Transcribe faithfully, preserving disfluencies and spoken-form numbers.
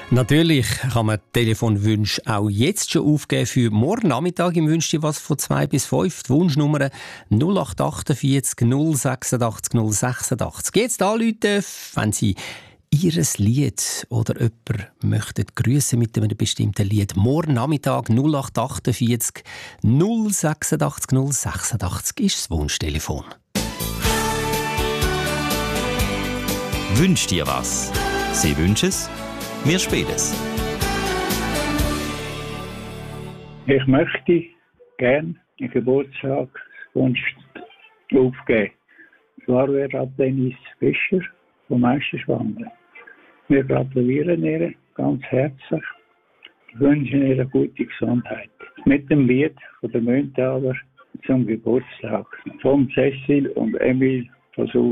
Natürlich kann man Telefonwünsche auch jetzt schon aufgeben für morgen Nachmittag im Wünsch dir was von zwei bis fünf. Die Wunschnummer null acht achtundvierzig null sechsundachtzig null sechsundachtzig. Jetzt anrufen, wenn Sie Ihres Lied oder jemand möchten grüßen mit einem bestimmten Lied. Morgen Nachmittag null acht achtundvierzig null sechsundachtzig null sechsundachtzig ist das Wunschtelefon. Wünsch dir was? Sie wünschen es? Wir spielen es. Ich möchte gerne einen Geburtstagswunsch aufgeben. Zwar wäre Dennis Fischer vom Meisterschwanden. Wir gratulieren ihr ganz herzlich und wünschen ihr eine gute Gesundheit. Mit dem Lied von der Münthaler zum Geburtstag von Cecil und Emil von Sul.